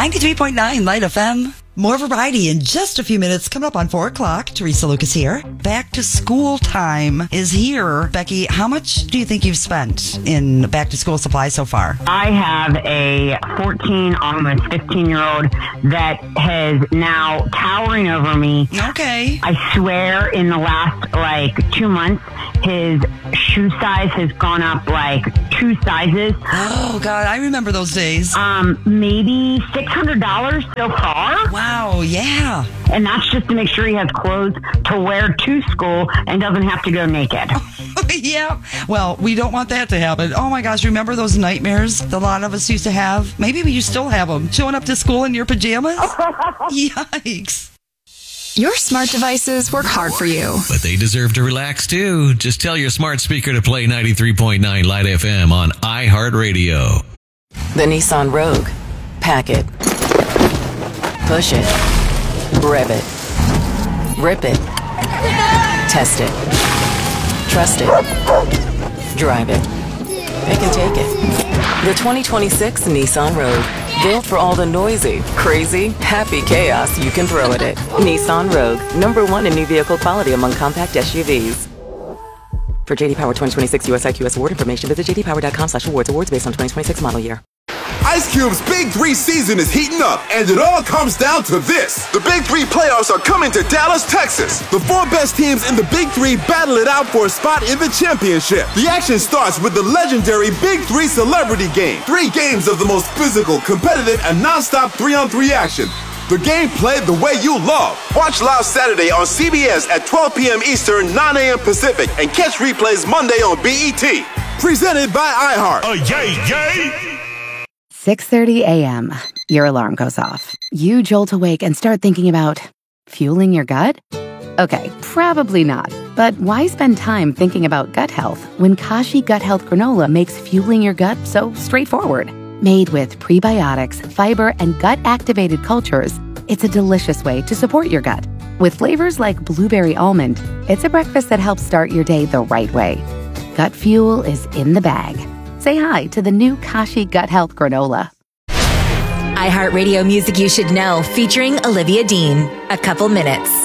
93.9 Light FM. More variety in just a few minutes. Coming up on 4 o'clock. Teresa Lucas here. Back to school time is here. Becky, how much do you think you've spent in back to school supplies so far? I have a 14, almost 15-year-old that has now towering over me. Okay. I swear in the last 2 months, his shoe size has gone up 2 sizes. Oh, God, I remember those days. Maybe $600 so far. Wow, yeah. And that's just to make sure he has clothes to wear to school and doesn't have to go naked. Yeah. Well, we don't want that to happen. Oh, my gosh, remember those nightmares a lot of us used to have? Maybe you still have them. Showing up to school in your pajamas? Yikes. Your smart devices work hard for you. But they deserve to relax, too. Just tell your smart speaker to play 93.9 Light FM on iHeartRadio. The Nissan Rogue. Pack it. Push it. Rev it. Rip it. Test it. Trust it. Drive it. Pick and take it. The 2026 Nissan Rogue. Built for all the noisy, crazy, happy chaos you can throw at it. Nissan Rogue. #1 in new vehicle quality among compact SUVs. For JD Power 2026 US IQS award information, visit jdpower.com/awards. Awards based on 2026 model year. Ice Cube's Big 3 season is heating up, and it all comes down to this. The Big 3 playoffs are coming to Dallas, Texas. The 4 best teams in the Big 3 battle it out for a spot in the championship. The action starts with the legendary Big 3 Celebrity Game. 3 games of the most physical, competitive, and non-stop 3-on-3 action. The game played the way you love. Watch live Saturday on CBS at 12 p.m. Eastern, 9 a.m. Pacific, and catch replays Monday on BET. Presented by iHeart. Yay, yay! 6:30 a.m. Your alarm goes off. You jolt awake and start thinking about fueling your gut? Okay, probably not. But why spend time thinking about gut health when Kashi Gut Health Granola makes fueling your gut so straightforward? Made with prebiotics, fiber, and gut-activated cultures, it's a delicious way to support your gut. With flavors like blueberry almond, it's a breakfast that helps start your day the right way. Gut fuel is in the bag. Say hi to the new Kashi Gut Health Granola. iHeartRadio Music You Should Know, featuring Olivia Dean. A couple minutes.